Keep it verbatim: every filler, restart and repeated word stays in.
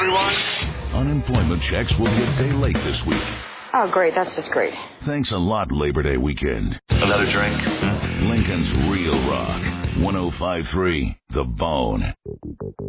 everyone. Unemployment checks will be a day late this week. Oh, great. That's just great. Thanks a lot, Labor Day weekend. Another drink? Hmm? Lincoln's Real Rock. one oh five point three The Bone.